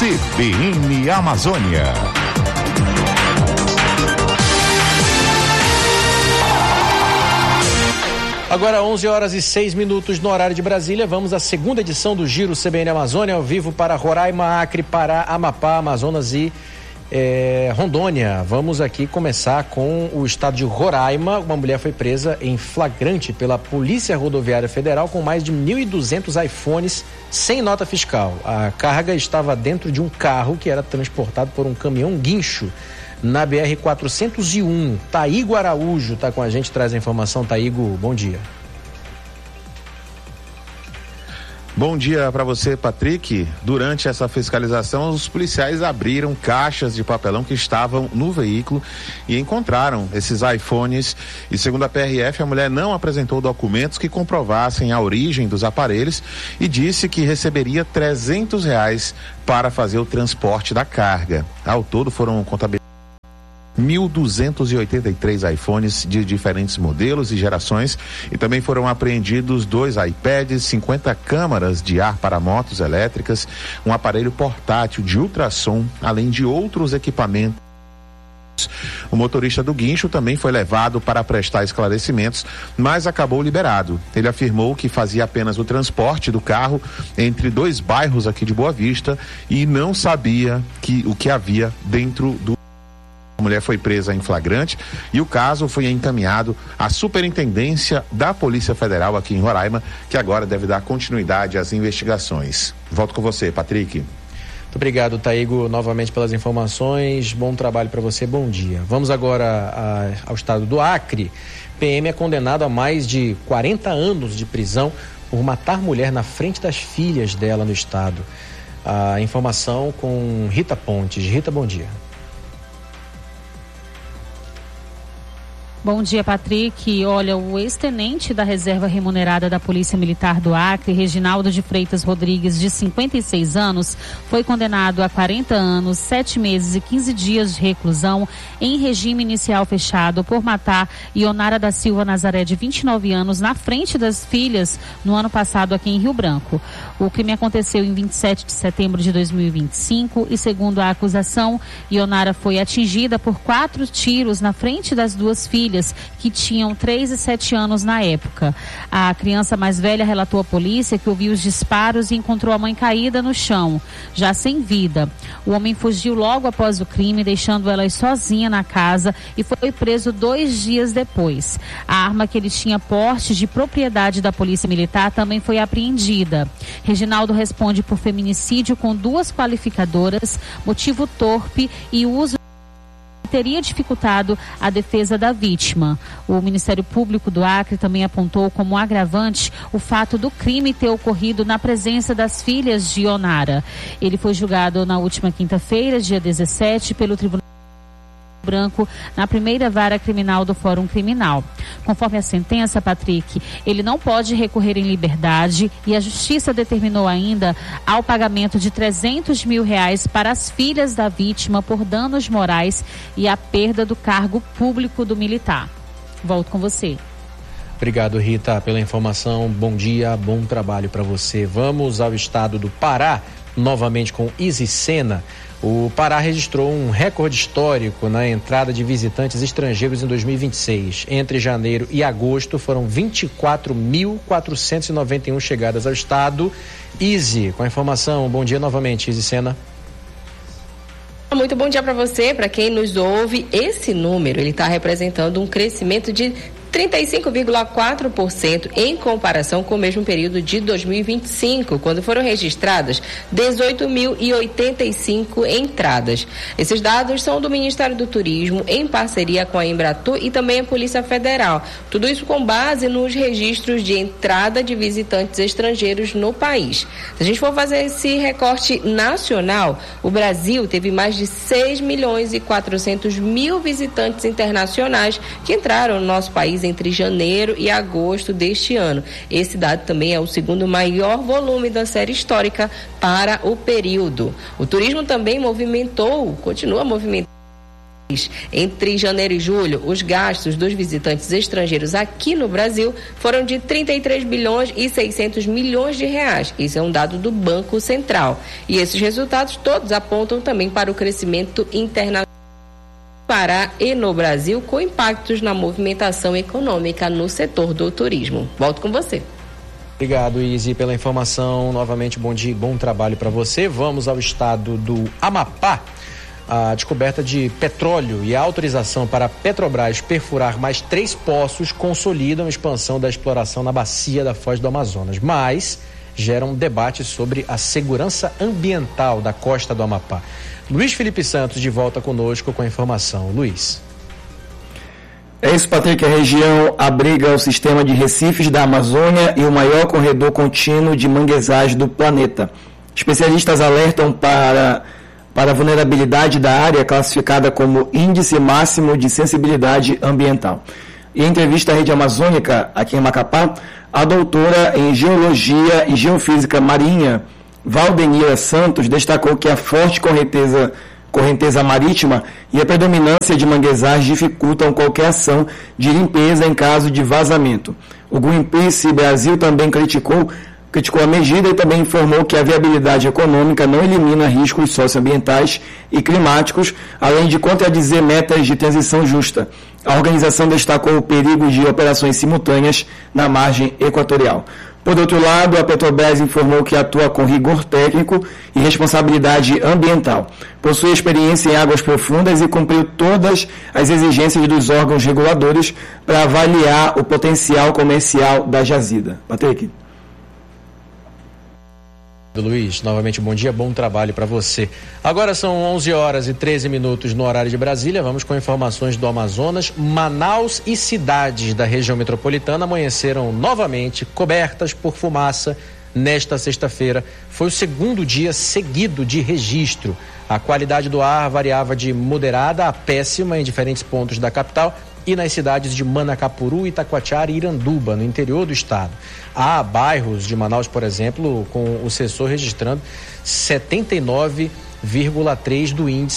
CBN Amazônia. Agora 11h06 no horário de Brasília, vamos à segunda edição do Giro CBN Amazônia, ao vivo para Roraima, Acre, Pará, Amapá, Amazonas e Rondônia. Vamos aqui começar com o estado de Roraima. Uma mulher foi presa em flagrante pela Polícia Rodoviária Federal com mais de 1.200 iPhones sem nota fiscal. A carga estava dentro de um carro que era transportado por um caminhão guincho na BR-401. Taigo Araújo está com a gente, traz a informação. Taigo, bom dia. Bom dia para você, Patrick. Durante essa fiscalização, os policiais abriram caixas de papelão que estavam no veículo e encontraram esses iPhones. E segundo a PRF, a mulher não apresentou documentos que comprovassem a origem dos aparelhos e disse que receberia R$300 para fazer o transporte da carga. Ao todo foram contabilizados 1.283 iPhones de diferentes modelos e gerações, e também foram apreendidos 2 iPads, 50 câmaras de ar para motos elétricas, um aparelho portátil de ultrassom, além de outros equipamentos. O motorista do guincho também foi levado para prestar esclarecimentos, mas acabou liberado. Ele afirmou que fazia apenas o transporte do carro entre 2 bairros aqui de Boa Vista e não sabia o que havia dentro do. A mulher foi presa em flagrante e o caso foi encaminhado à Superintendência da Polícia Federal aqui em Roraima, que agora deve dar continuidade às investigações. Volto com você, Patrick. Muito obrigado, Taigo, novamente pelas informações. Bom trabalho para você, bom dia. Vamos agora ao estado do Acre. PM é condenado a mais de 40 anos de prisão por matar mulher na frente das filhas dela no estado. A informação com Rita Pontes. Rita, bom dia. Bom dia, Patrick. Olha, o ex-tenente da Reserva Remunerada da Polícia Militar do Acre, Reginaldo de Freitas Rodrigues, de 56 anos, foi condenado a 40 anos, 7 meses e 15 dias de reclusão em regime inicial fechado por matar Ionara da Silva Nazaré, de 29 anos, na frente das filhas no ano passado aqui em Rio Branco. O crime aconteceu em 27 de setembro de 2025 e, segundo a acusação, Ionara foi atingida por 4 tiros na frente das 2 filhas, que tinham 3 e 7 anos na época. A criança mais velha relatou à polícia que ouviu os disparos e encontrou a mãe caída no chão, já sem vida. O homem fugiu logo após o crime, deixando ela sozinha na casa, e foi preso 2 dias depois. A arma que ele tinha porte de propriedade da Polícia Militar também foi apreendida. Reginaldo responde por feminicídio com 2 qualificadoras, motivo torpe e uso teria dificultado a defesa da vítima. O Ministério Público do Acre também apontou como agravante o fato do crime ter ocorrido na presença das filhas de Ionara. Ele foi julgado na última quinta-feira, dia 17, pelo Tribunal Branco, na primeira vara criminal do Fórum Criminal. Conforme a sentença, Patrick, ele não pode recorrer em liberdade e a Justiça determinou ainda ao pagamento de R$300 mil para as filhas da vítima por danos morais e a perda do cargo público do militar. Volto com você. Obrigado, Rita, pela informação. Bom dia, bom trabalho para você. Vamos ao estado do Pará, novamente com Isis Sena. O Pará registrou um recorde histórico na entrada de visitantes estrangeiros em 2026. Entre janeiro e agosto foram 24.491 chegadas ao estado. Isis, com a informação. Bom dia novamente, Isis Sena. Muito bom dia para você, para quem nos ouve. Esse número ele está representando um crescimento de 35,4% em comparação com o mesmo período de 2025, quando foram registradas 18.085 entradas. Esses dados são do Ministério do Turismo, em parceria com a Embratur e também a Polícia Federal. Tudo isso com base nos registros de entrada de visitantes estrangeiros no país. Se a gente for fazer esse recorte nacional, o Brasil teve mais de 6.400.000 visitantes internacionais que entraram no nosso país entre janeiro e agosto deste ano. Esse dado também é o segundo maior volume da série histórica para o período. O turismo também continua movimentando Entre janeiro e julho, os gastos dos visitantes estrangeiros aqui no Brasil foram de 33 bilhões e 600 milhões de reais. Isso é um dado do Banco Central. E esses resultados todos apontam também para o crescimento internacional no Pará e no Brasil, com impactos na movimentação econômica no setor do turismo. Volto com você. Obrigado, Izzy, pela informação. Novamente, bom dia e bom trabalho para você. Vamos ao estado do Amapá. A descoberta de petróleo e a autorização para a Petrobras perfurar mais 3 poços consolidam a expansão da exploração na bacia da Foz do Amazonas, mas geram um debate sobre a segurança ambiental da costa do Amapá. Luiz Felipe Santos de volta conosco com a informação. Luiz. É isso, Patrick. A região abriga o sistema de recifes da Amazônia e o maior corredor contínuo de manguezais do planeta. Especialistas alertam para a vulnerabilidade da área classificada como Índice Máximo de Sensibilidade Ambiental. Em entrevista à Rede Amazônica, aqui em Macapá, a doutora em Geologia e Geofísica Marinha, Valdenira Santos, destacou que a forte correnteza marítima e a predominância de manguezais dificultam qualquer ação de limpeza em caso de vazamento. O Greenpeace Brasil também criticou a medida e também informou que a viabilidade econômica não elimina riscos socioambientais e climáticos, além de contradizer metas de transição justa. A organização destacou o perigo de operações simultâneas na margem equatorial. Por outro lado, a Petrobras informou que atua com rigor técnico e responsabilidade ambiental. Possui experiência em águas profundas e cumpriu todas as exigências dos órgãos reguladores para avaliar o potencial comercial da jazida. Patrick. Luiz, novamente bom dia, bom trabalho para você. Agora são 11h13 no horário de Brasília. Vamos com informações do Amazonas. Manaus e cidades da região metropolitana amanheceram novamente cobertas por fumaça nesta sexta-feira. Foi o segundo dia seguido de registro. A qualidade do ar variava de moderada a péssima em diferentes pontos da capital e nas cidades de Manacapuru, Itacoatiara e Iranduba, no interior do estado. Há bairros de Manaus, por exemplo, com o sensor registrando 79,3 do índice